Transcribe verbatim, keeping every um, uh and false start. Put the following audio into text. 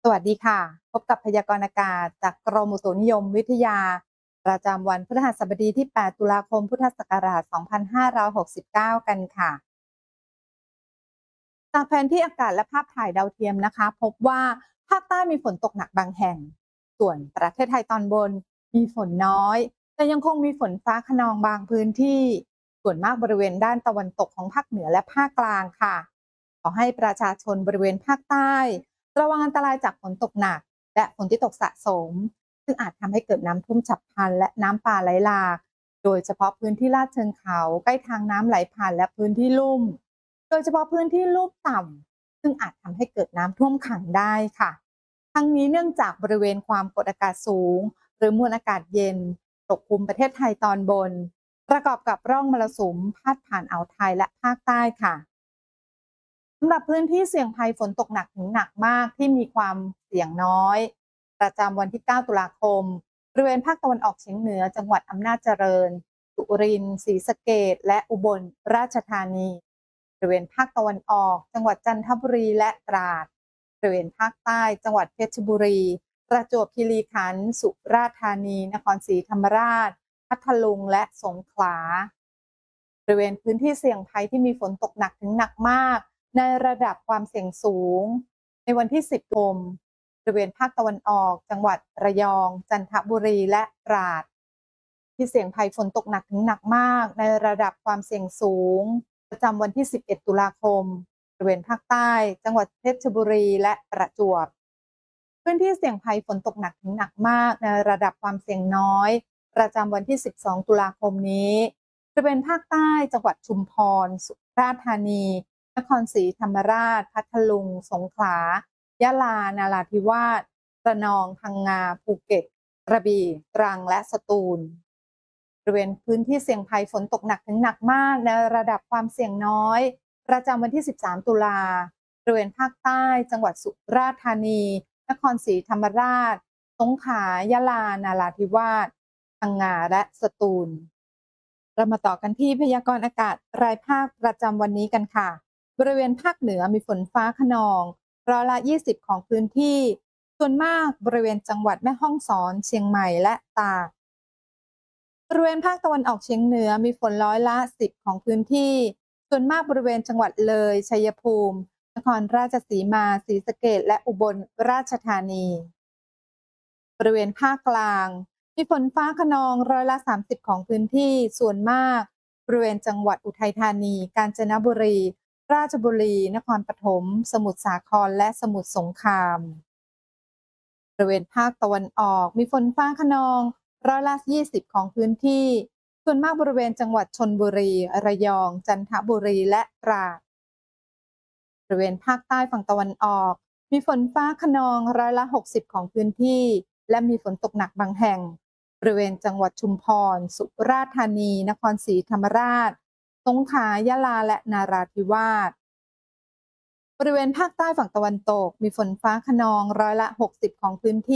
สวัสดีค่ะพบกับพยากรณ์อากาศจากกรมอุตุนิยมวิทยาประจำวันพฤหัสบดีที่ แปด ตุลาคม พุทธศักราช สองพันห้าร้อยหกสิบเก้า กันค่ะจากแผนที่อากาศและภาพถ่ายดาวเทียมนะคะพบว่าภาคใต้มีฝนตกหนักบางแห่งส่วนประเทศไทยตอนบนมีฝนน้อยแต่ยังคงมีฝนฟ้าคะนองบางพื้นที่ส่วนมากบริเวณด้านตะวันตกของภาคเหนือและภาคกลางค่ะขอให้ประชาชนบริเวณภาคใต้ระวังอันตรายจากฝนตกหนักและฝนที่ตกสะสมซึ่งอาจทำให้เกิดน้ำท่วมฉับพลันและน้ำป่าไหลหลากโดยเฉพาะพื้นที่ลาดเชิงเขาใกล้ทางน้ำไหลผ่านและพื้นที่ลุ่ม โดยเฉพาะพื้นที่ลุ่มต่ำซึ่งอาจทำให้เกิดน้ำท่วมขังได้ค่ะทั้งนี้เนื่องจากบริเวณความกดอากาศสูงหรือมวลอากาศเย็นปกคลุมประเทศไทยตอนบนประกอบกับร่องมรสุมพาดผ่านอ่าวไทยและภาคใต้ค่ะสำหรับพื้นที่เสี่ยงภัยฝนตกหนักถึงหนักมากที่มีความเสี่ยงน้อยประจำวันที่ เก้า ตุลาคมบริเวณภาคตะวันออกเฉียงเหนือจังหวัดอำนาจเจริญสุรินทร์ศรีสะเกษและอุบลราชธานี บริเวณภาคตะวันออกจังหวัดจันทบุรีและตราดบริเวณภาคใต้จังหวัดเพชรบุรีประจวบคีรีขันธ์สุราษฎร์ธานีนครศรีธรรมราชพัทลุงและสงขลาบริเวณพื้นที่เสี่ยงภัยที่มีฝนตกหนักถึงหนักมากในระดับความเสี่ยงสูงในวันที่ สิบ คมบริเวณภาคตะวันออกจังหวัดระยองจันทบุรีและตราดที่เสี่ยงภัยฝนตกหนักถึงหนักมากในระดับความเสี่ยงสูงประจำวันที่ สิบเอ็ด ตุลาคมบริเวณภาคใต้จังหวัดเพชรบุรีและประจวบพื้นที่เสี่ยงภัยฝนตกหนักถึงหนักมากในระดับความเสี่ยงน้อยประจำวันที่ สิบสอง ตุลาคมนี้บริเวณภาคใต้จังหวัดชุมพรสุราษฎร์ธานีนครศรีธรรมราชพัทลุงสงขลายะลานาราธิวาสระนองพังงาภูเก็ตกระบี่ตรังและสตูลบริเวณพื้นที่เสี่ยงภัยฝนตกหนักถึงหนักมากในระดับความเสี่ยงน้อยประจำวันที่ สิบสาม ตุลาบริเวณภาคใต้จังหวัดสุราษฎร์ธานีนครศรีธรรมราชสงขลายะลานาราธิวาสพังงาและสตูลเรามาต่อกันที่พยากรณ์อากาศรายภาคประจำวันนี้กันค่ะบริเวณภาคเหนือมีฝนฟ้าคะนองร้อยละยี่สิบของพื้นที่ส่วนมากบริเวณจังหวัดแม่ฮ่องสอนเชียงใหม่และตากบริเวณภาคตะวันออกเฉียงเหนือมีฝนร้อยละสิบของพื้นที่ส่วนมากบริเวณจังหวัดเลยชัยภูมินครราชสีมาศรีสะเกษและอุบลราชธานีบริเวณภาคกลางมีฝนฟ้าคะนองร้อยละสามสิบของพื้นที่ส่วนมากบริเวณจังหวัดอุทัยธานีกาญจนบุรีราชบุรีนครปฐมสมุทรสาครและสมุทรสงครามบริเวณภาคตะวันออกมีฝนฟ้าคะนองร้อยละยี่สิบของพื้นที่ส่วนมากบริเวณจังหวัดชลบุรีระยองจันทบุรีและตราดบริเวณภาคใต้ฝั่งตะวันออกมีฝนฟ้าคะนองร้อยละหกสิบของพื้นที่และมีฝนตกหนักบางแห่งบริเวณจังหวัดชุมพรสุราษฎร์ธานีนครศรีธรรมราชสงขลายะลาและนาราธิวาสบริเวณภาคใต้ฝั่งตะวันตกมีฝนฟ้าคะนองร้อยละหกสิบของพื้นที่